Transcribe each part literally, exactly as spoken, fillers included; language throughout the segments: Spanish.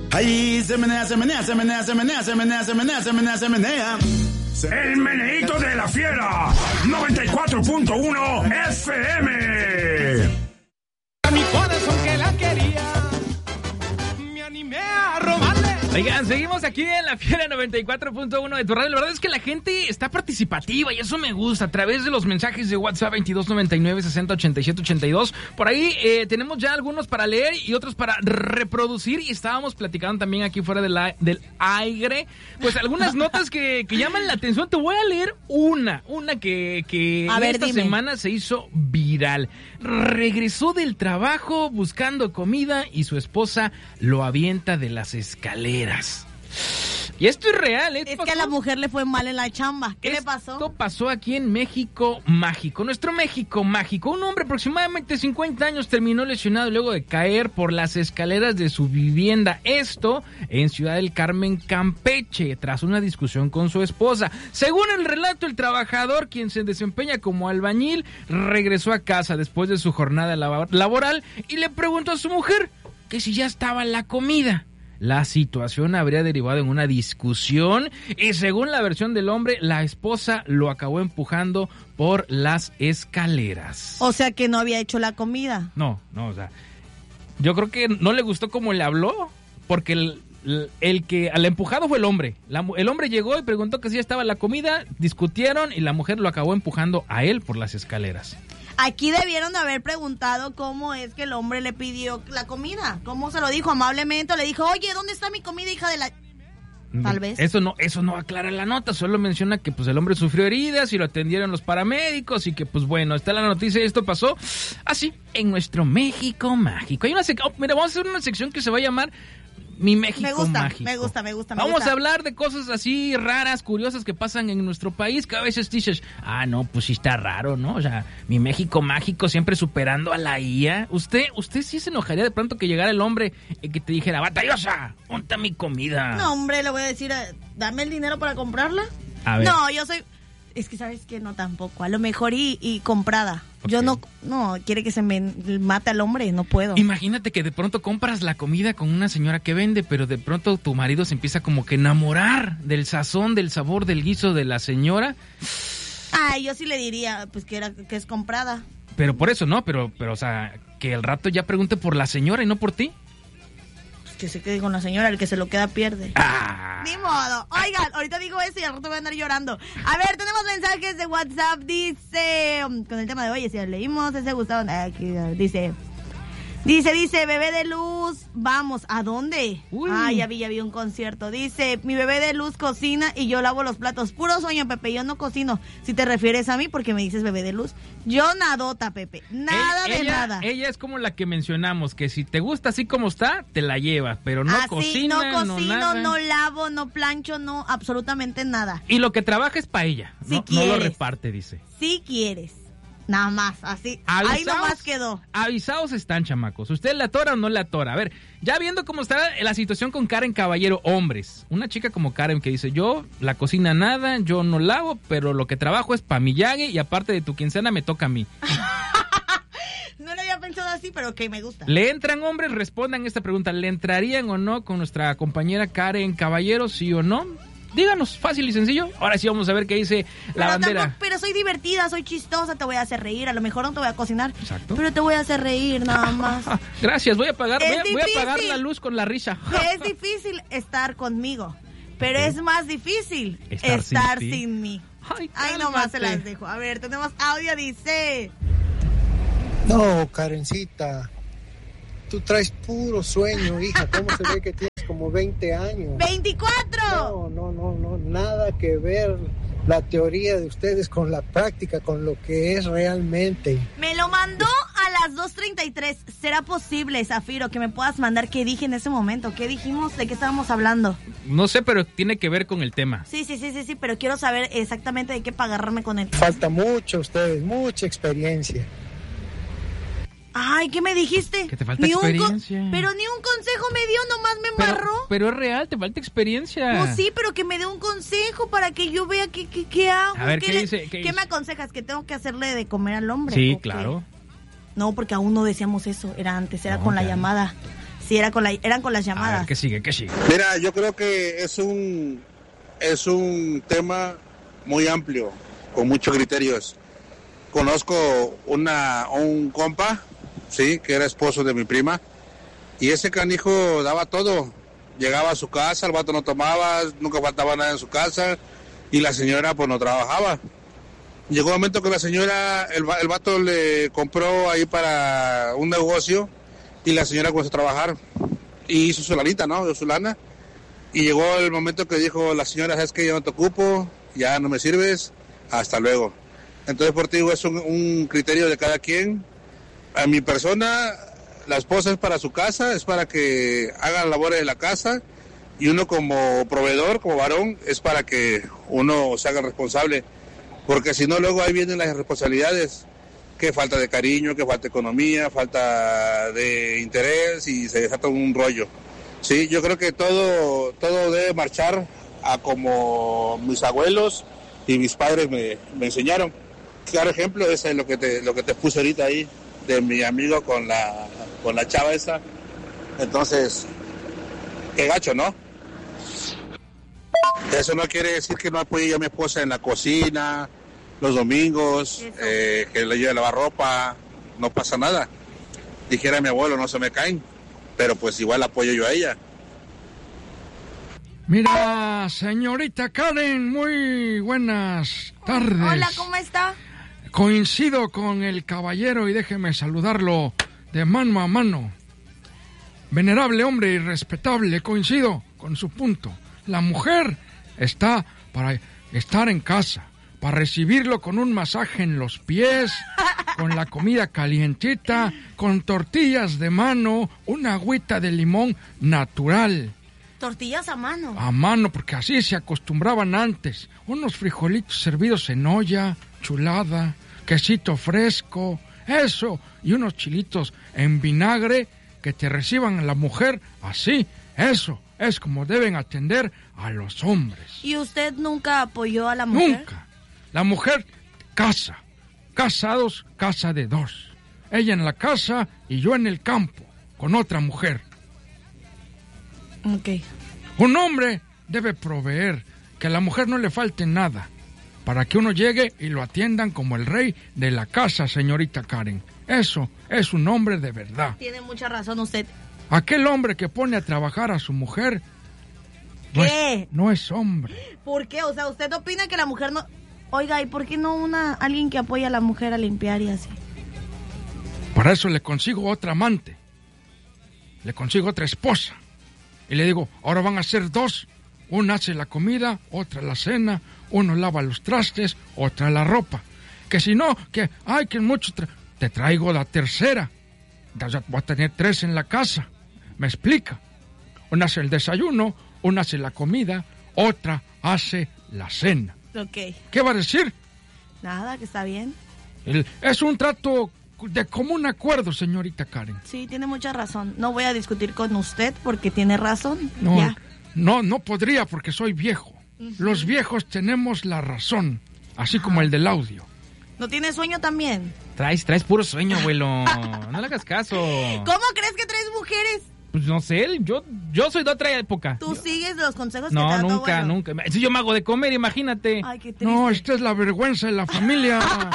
Ahí se menea, se menea, se menea, se menea, se menea, se menea, se menea, se menea. El meneíto de la fiera, noventa y cuatro punto uno F M. A mi corazón que la quería, me animé a robarle. Oigan, seguimos aquí en la Fiera noventa y cuatro punto uno de tu radio. La verdad es que la gente está participativa y eso me gusta. A través de los mensajes de WhatsApp veintidós noventa y nueve sesenta ochenta y siete ochenta y dos. Por ahí eh, tenemos ya algunos para leer y otros para reproducir. Y estábamos platicando también aquí fuera de la, del aire. Pues algunas notas que, que llaman la atención. Te voy a leer una. Una que, que a ver, esta dime. semana se hizo viral. Regresó del trabajo buscando comida y su esposa lo avienta de las escaleras. Y esto es real, ¿eh? Es pasó, que a la mujer le fue mal en la chamba. ¿Qué le pasó? Esto pasó aquí en México Mágico. Nuestro México Mágico. Un hombre aproximadamente cincuenta años terminó lesionado luego de caer por las escaleras de su vivienda. Esto en Ciudad del Carmen, Campeche, tras una discusión con su esposa. Según el relato, el trabajador, quien se desempeña como albañil, regresó a casa después de su jornada laboral y le preguntó a su mujer que si ya estaba la comida. La situación habría derivado en una discusión y según la versión del hombre, la esposa lo acabó empujando por las escaleras. O sea que no había hecho la comida. No, no, o sea, yo creo que no le gustó cómo le habló, porque el, el, el que al empujado fue el hombre. La, el hombre llegó y preguntó que si ya estaba la comida, discutieron y la mujer lo acabó empujando a él por las escaleras. Aquí debieron de haber preguntado cómo es que el hombre le pidió la comida. ¿Cómo se lo dijo? Amablemente le dijo, oye, ¿dónde está mi comida, hija de la...? Tal vez. Eso no, eso no aclara la nota, solo menciona que pues el hombre sufrió heridas y lo atendieron los paramédicos y que pues bueno, está la noticia y esto pasó así en nuestro México Mágico. Hay una sec- oh, mira, vamos a hacer una sección que se va a llamar Mi México Me gusta, Mágico. me gusta, me gusta, me Vamos gusta. a hablar de cosas así raras, curiosas que pasan en nuestro país, que a veces dices, ah, no, pues sí está raro, ¿no? O sea, Mi México Mágico siempre superando a la I A. ¿Usted usted sí se enojaría de pronto que llegara el hombre y que te dijera, batallosa, ponte mi comida? No, hombre, le voy a decir, eh, dame el dinero para comprarla. A ver. No, yo soy... Es que sabes que no tampoco, a lo mejor y, y comprada. Okay. Yo no, no, quiere que se me mate al hombre, no puedo. Imagínate que de pronto compras la comida con una señora que vende, pero de pronto tu marido se empieza como que a enamorar del sazón, del sabor, del guiso de la señora. Ay, yo sí le diría, pues que era que es comprada. Pero por eso no, pero, pero o sea, que el rato ya pregunte por la señora y no por ti. Que se quede con la señora, el que se lo queda pierde. Ah. Ni modo. Oigan, ahorita digo eso y al rato voy a andar llorando. A ver, tenemos mensajes de WhatsApp. Dice, con el tema de hoy, si lo leímos, ese Gustavo, aquí, dice, dice, dice, bebé de luz, vamos, ¿a dónde? Uy. Ah, ya vi, ya vi un concierto. Dice, mi bebé de luz cocina y yo lavo los platos. Puro sueño, Pepe, yo no cocino. Si te refieres a mí, porque me dices bebé de luz. Yo nadota, Pepe, nada ella, de nada. Ella es como la que mencionamos, que si te gusta así como está, te la llevas, pero no Así, cocina, no cocino, no, no lavo, no plancho, no, absolutamente nada. Y lo que trabaja es para ella, si no, quieres, no lo reparte, dice. Si quieres. Nada más, así. Avisaos, ahí nomás quedó. Avisados están, chamacos. ¿Usted le atora o no le atora? A ver, ya viendo cómo está la situación con Karen Caballero, hombres. Una chica como Karen que dice, yo la cocina nada, yo no lavo, pero lo que trabajo es para mi llague y aparte de tu quincena me toca a mí. No lo había pensado así, pero ok, me gusta. ¿Le entran hombres? Respondan esta pregunta. ¿Le entrarían o no con nuestra compañera Karen Caballero, sí o no? Díganos, fácil y sencillo. Ahora sí vamos a ver qué dice la pero bandera. Tampoco, pero soy divertida, soy chistosa, te voy a hacer reír. A lo mejor no te voy a cocinar. Exacto. Pero te voy a hacer reír, nada más. Gracias, voy a apagar, voy a, voy a apagar difícil. la luz con la risa. Es difícil estar conmigo, pero okay. es más difícil estar, estar sin, sin mí. Ay, Ay, nomás se las dejo. A ver, tenemos audio, dice... No, Karencita, tú traes puro sueño, hija. ¿Cómo se ve que tienes como veinte años? ¡veinticuatro! No, no, no, no, nada que ver la teoría de ustedes con la práctica, con lo que es realmente. Me lo mandó a las dos treinta y tres. ¿Será posible, Zafiro, que me puedas mandar qué dije en ese momento? ¿Qué dijimos? ¿De qué estábamos hablando? No sé, pero tiene que ver con el tema. Sí, sí, sí, sí, sí, pero quiero saber exactamente de qué para agarrarme con él. Falta mucho a ustedes, mucha experiencia. Ay, ¿qué me dijiste? Que te falta ni experiencia. Un pero ni un consejo me dio, nomás me embarró. Pero, pero es real, te falta experiencia. Pues sí, pero que me dé un consejo para que yo vea qué, qué, qué hago. A ver, ¿qué, ¿Qué, le, dice, ¿qué, ¿qué ¿qué dice? me aconsejas? ¿Que tengo que hacerle de comer al hombre? Sí, claro. No, porque aún no decíamos eso, era antes, era no, con la ya. llamada. Sí, era con la, eran con las llamadas. A ver, ¿qué sigue? ¿Qué sigue? Mira, yo creo que es un, es un tema muy amplio, con muchos criterios. Conozco una, un compa, sí, que era esposo de mi prima, y ese canijo daba todo. Llegaba a su casa, el vato no tomaba, nunca faltaba nada en su casa, y la señora pues no trabajaba. Llegó un momento que la señora, el, el vato le compró ahí para un negocio, y la señora comenzó a trabajar, y hizo su lanita, ¿no? Hizo su lana, y llegó el momento que dijo la señora, ¿sabes qué? Yo no te ocupo, ya no me sirves, hasta luego. Entonces, por ti digo, es un, un criterio de cada quien. A mi persona, la esposa es para su casa, es para que haga labores de la casa, y uno como proveedor, como varón, es para que uno se haga responsable, porque si no, luego ahí vienen las responsabilidades, que falta de cariño, que falta de economía, falta de interés, y se desata un rollo. Sí, yo creo que todo, todo debe marchar a como mis abuelos y mis padres me, me enseñaron. Claro ejemplo, ese es lo que te, lo que te puse ahorita ahí, de mi amigo con la, con la chava esa. Entonces, qué gacho, ¿no? Eso no quiere decir que no apoye yo a mi esposa en la cocina, los domingos, eh, que le lleve a lavar ropa, no pasa nada. Dijera mi abuelo, no se me caen, pero pues igual apoyo yo a ella. Mira, señorita Karen, muy buenas tardes. Hola, ¿cómo está? Coincido con el caballero y déjeme saludarlo de mano a mano. Venerable hombre y respetable, coincido con su punto. La mujer está para estar en casa, para recibirlo con un masaje en los pies, con la comida calientita, con tortillas de mano, una agüita de limón natural. Tortillas a mano. A mano, porque así se acostumbraban antes. Unos frijolitos servidos en olla, chulada, quesito fresco, eso, y unos chilitos en vinagre que te reciban a la mujer así, eso. Es como deben atender a los hombres. ¿Y usted nunca apoyó a la mujer? Nunca. La mujer casa. Casados, casa de dos. Ella en la casa y yo en el campo, con otra mujer. Ok. Un hombre debe proveer, que a la mujer no le falte nada, para que uno llegue y lo atiendan como el rey de la casa, señorita Karen. Eso es un hombre de verdad. Tiene mucha razón usted. Aquel hombre que pone a trabajar a su mujer no ¿Qué? es, no es hombre. ¿Por qué? O sea, ¿usted opina que la mujer no...? Oiga, ¿y por qué no una alguien que apoya a la mujer a limpiar y así? Para eso le consigo otra amante. Le consigo otra esposa. Y le digo, ahora van a ser dos. Una hace la comida, otra la cena, uno lava los trastes, otra la ropa. Que si no, que, ay, que mucho... Tra- te traigo la tercera. Ya voy a tener tres en la casa. ¿Me explica? Una hace el desayuno, una hace la comida, otra hace la cena. Ok. ¿Qué va a decir? Nada, que está bien. El, es un trato de común acuerdo, señorita Karen. Sí, tiene mucha razón. No voy a discutir con usted porque tiene razón. No, ya. no, no podría porque soy viejo. Uh-huh. Los viejos tenemos la razón, así uh-huh. como el del audio. ¿No tiene sueño también? Traes, traes puro sueño, abuelo. No le hagas caso. ¿Cómo crees que traes mujeres? Pues no sé, yo, yo soy de otra época. ¿Tú sigues los consejos no, que te da tu nunca, abuelo? nunca. Si yo me hago de comer, imagínate. Ay, qué triste. No, esta es la vergüenza de la familia.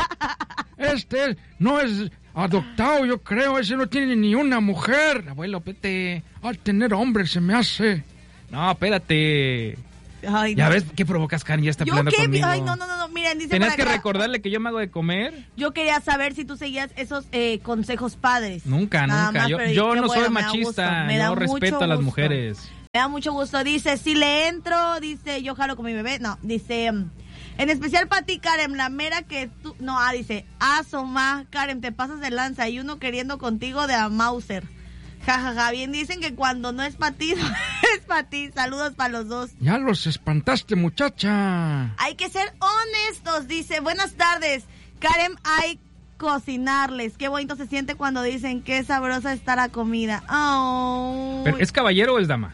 Este no es adoptado, yo creo. Ese no tiene ni una mujer. Abuelo, pete. Al tener hombre se me hace. No, espérate. Ay, ya no. ves qué provocas, Karen, ya está ¿Yo peleando qué? conmigo. Ay, no, no, no, miren, dice Tenías por que acá, recordarle que yo me hago de comer. Yo quería saber si tú seguías esos eh, consejos padres. Nunca, Nada nunca. más, yo pero yo qué no bueno, soy me da machista, gusto, me yo da respeto mucho a las gusto. mujeres. Me da mucho gusto. Dice, si le entro, dice, yo jalo con mi bebé. No, dice, en especial para ti, Karen, la mera que tú... No, ah, dice, asoma, Karen, te pasas de lanza y uno queriendo contigo de a Mauser. Jajaja, ja, ja. Bien dicen que cuando no es para ti, no es para ti. Saludos para los dos. Ya los espantaste, muchacha. Hay que ser honestos, dice. Buenas tardes, Karen, hay cocinarles. Qué bonito se siente cuando dicen qué sabrosa está la comida. Oh. ¿Pero es caballero o es dama?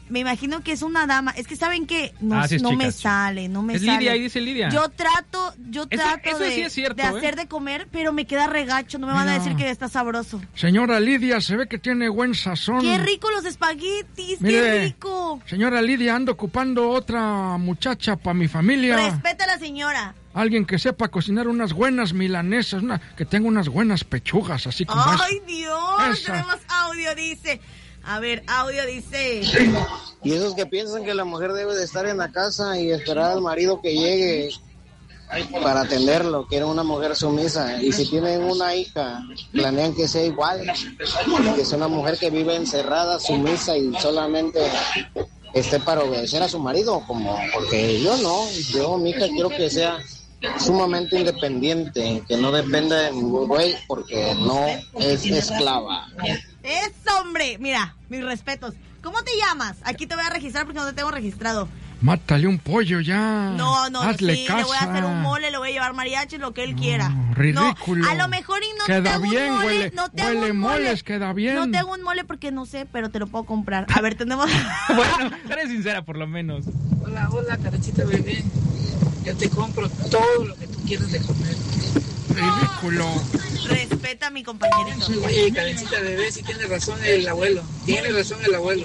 Me imagino que es una dama. Es que ¿saben qué? No, Ah, sí es no chica, me sí. sale, no me Es sale. Lidia, ahí dice Lidia. Yo trato, yo Eso- trato eso de, sí es cierto, de ¿eh? hacer de comer, pero me queda regacho. No me van a Mira. decir que está sabroso. Señora Lidia, se ve que tiene buen sazón. ¡Qué rico los espaguetis! ¡Qué Mire, rico! Señora Lidia, ando ocupando otra muchacha para mi familia. Respeta a la señora. Alguien que sepa cocinar unas buenas milanesas, una, que tenga unas buenas pechugas, así como ¡Ay, esa. Dios! Esa. Tenemos audio, dice. A ver, audio dice. Y esos que piensan que la mujer debe de estar en la casa y esperar al marido que llegue para atenderlo, quieren una mujer sumisa. Y si tienen una hija, planean que sea igual, que sea una mujer que vive encerrada, sumisa y solamente esté para obedecer a su marido, como porque yo no, yo mi hija quiero que sea sumamente independiente, que no dependa de ningún güey porque no es esclava. ¡Es hombre! Mira, mis respetos. ¿Cómo te llamas? Aquí te voy a registrar porque no te tengo registrado. Mátale un pollo ya. No, no, no, Hazle sí, casa. le voy a hacer un mole, le voy a llevar mariachi, lo que él quiera. ridículo. No, a lo mejor y no te Queda hago bien, un mole, huele- no te hago huele un mole. moles, queda bien. No te hago un mole porque no sé, pero te lo puedo comprar. A ver, tenemos... Bueno, eres sincera por lo menos. Hola, hola, Karencita bebé. Yo te compro todo lo que tú quieras de comer. Ridículo. Respeta a mi compañerito. Oye, Karencita bebé, sí tiene razón el abuelo. Tiene razón el abuelo.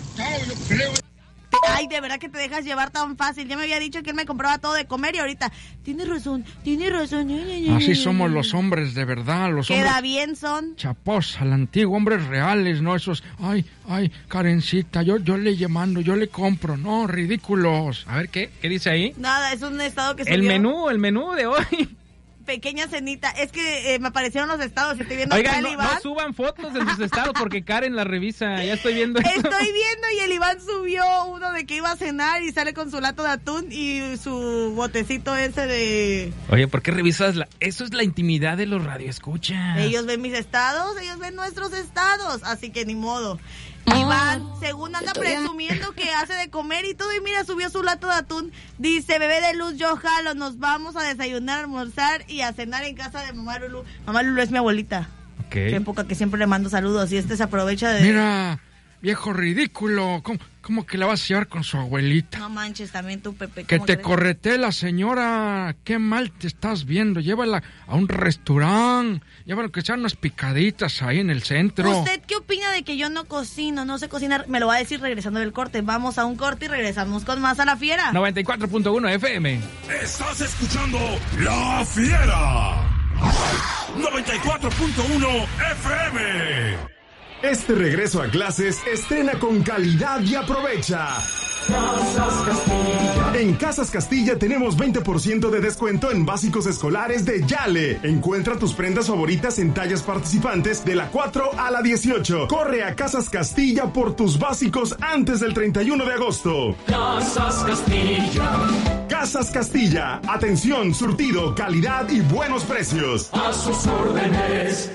Ay, de verdad que te dejas llevar tan fácil. Ya me había dicho que él me compraba todo de comer y ahorita... Tienes razón, tienes razón. Así somos los hombres de verdad, los Queda hombres bien, son. chapos a la antigua, hombres reales, no esos, ay, ay, Karencita, yo, yo le llamando, yo le compro, no, ridículos. A ver, ¿qué? ¿Qué dice ahí? Nada, es un estado que subió. El menú, el menú de hoy. Pequeña cenita. Es que eh, me aparecieron los estados y estoy viendo acá Oigan, el no, Iván. no suban fotos de sus estados porque Karen la revisa. Ya estoy viendo esto. Estoy viendo y el Iván subió uno de que iba a cenar y sale con su lato de atún y su botecito ese de... Oye, ¿por qué revisas la...? Eso es la intimidad de los radioescuchas. Ellos ven mis estados, ellos ven nuestros estados, así que ni modo. Iván, según anda presumiendo que hace de comer y todo, y mira, subió su lato de atún. Dice, bebé de luz, yo jalo, nos vamos a desayunar, almorzar y a cenar en casa de mamá Lulu. Mamá Lulu es mi abuelita. Ok. Qué época que siempre le mando saludos y este se aprovecha de... Mira, viejo ridículo, ¿cómo, cómo que la vas a llevar con su abuelita? No manches, también tú, Pepe. Que ¿cómo te crees? corretee la señora, qué mal te estás viendo, llévala a un restaurante, llévala que sean unas picaditas ahí en el centro. ¿Usted qué opina de que yo no cocino, no sé cocinar? Me lo va a decir regresando del corte. Vamos a un corte y regresamos con más a la fiera. noventa y cuatro punto uno F M. Estás escuchando La Fiera. noventa y cuatro punto uno F M. Este regreso a clases estrena con calidad y aprovecha. Casas Castilla. En Casas Castilla tenemos veinte por ciento de descuento en básicos escolares de Yale. Encuentra tus prendas favoritas en tallas participantes de la cuatro a la dieciocho. Corre a Casas Castilla por tus básicos antes del treinta y uno de agosto. Casas Castilla. Casas Castilla. Atención, surtido, calidad y buenos precios. A sus órdenes.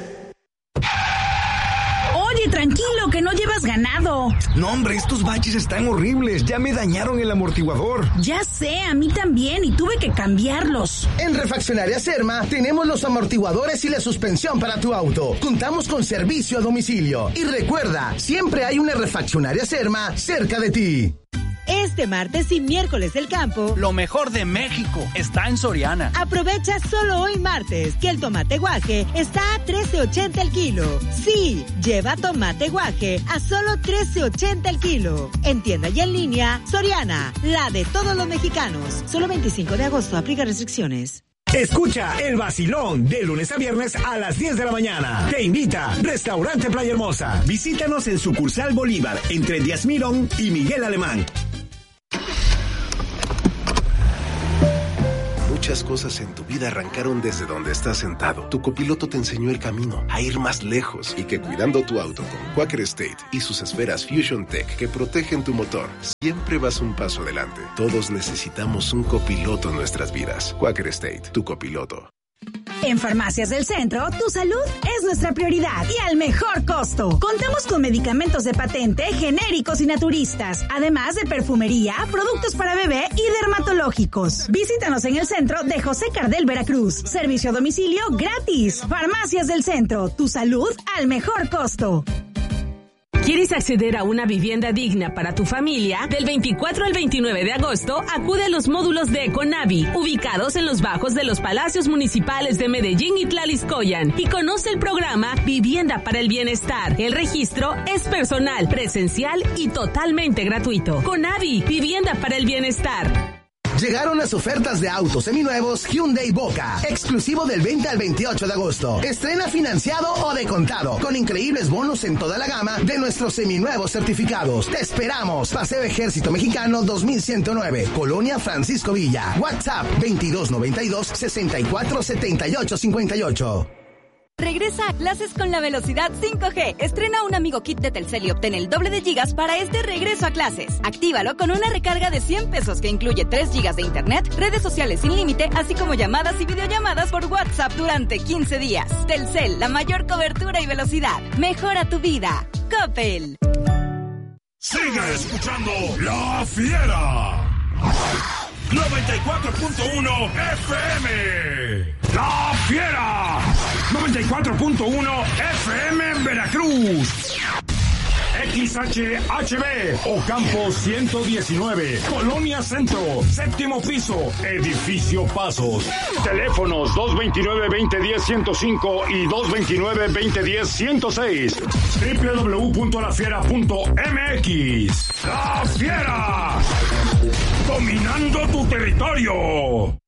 Oye, tranquilo, que no llevas ganado. No, hombre, estos baches están horribles. Ya me dañaron el amortiguador. Ya sé, a mí también, y tuve que cambiarlos. En Refaccionaria Serma tenemos los amortiguadores y la suspensión para tu auto. Contamos con servicio a domicilio. Y recuerda, siempre hay una Refaccionaria Serma cerca de ti. Este martes y miércoles del campo, lo mejor de México está en Soriana. Aprovecha solo hoy martes que el tomate guaje está a trece ochenta el kilo. Sí, lleva tomate guaje a solo trece ochenta el kilo. En tienda y en línea, Soriana, la de todos los mexicanos. Solo veinticinco de agosto, aplica restricciones. Escucha El Vacilón de lunes a viernes a las diez de la mañana. Te invita Restaurante Playa Hermosa. Visítanos en sucursal Bolívar, entre Díaz Mirón y Miguel Alemán. Muchas cosas en tu vida arrancaron desde donde estás sentado. Tu copiloto te enseñó el camino a ir más lejos y que cuidando tu auto con Quaker State y sus esferas Fusion Tech que protegen tu motor, siempre vas un paso adelante. Todos necesitamos un copiloto en nuestras vidas. Quaker State, tu copiloto. En Farmacias del Centro, tu salud es nuestra prioridad y al mejor costo. Contamos con medicamentos de patente, genéricos y naturistas, además de perfumería, productos para bebé y dermatológicos. Visítanos en el centro de José Cardel, Veracruz. Servicio a domicilio gratis. Farmacias del Centro, tu salud al mejor costo. ¿Quieres acceder a una vivienda digna para tu familia? Del veinticuatro al veintinueve de agosto, acude a los módulos de Econavi, ubicados en los bajos de los palacios municipales de Medellín y Tlaliscoyan, y conoce el programa Vivienda para el Bienestar. El registro es personal, presencial y totalmente gratuito. Conavi, Vivienda para el Bienestar. Llegaron las ofertas de autos seminuevos Hyundai Boca, exclusivo del veinte al veintiocho de agosto. Estrena financiado o de contado, con increíbles bonos en toda la gama de nuestros seminuevos certificados. Te esperamos. Paseo Ejército Mexicano dos mil ciento nueve, Colonia Francisco Villa. WhatsApp veintidós noventa y dos, sesenta y cuatro, setenta y ocho cincuenta y ocho. Regresa a clases con la velocidad cinco G. Estrena un amigo kit de Telcel y obtén el doble de gigas para este regreso a clases. Actívalo con una recarga de cien pesos que incluye tres gigas de internet, redes sociales sin límite, así como llamadas y videollamadas por WhatsApp durante quince días. Telcel, la mayor cobertura y velocidad. Mejora tu vida. Coppel. Sigue escuchando La Fiera. noventa y cuatro punto uno F M. La Fiera. noventa y cuatro punto uno F M en Veracruz. X H H B, Ocampo ciento diecinueve, Colonia Centro, séptimo piso, Edificio Pasos. Teléfonos dos veintinueve, veinte diez, ciento cinco y dos veintinueve, veinte diez, ciento seis. doble u doble u doble u punto la fiera punto m x. La Fiera, dominando tu territorio.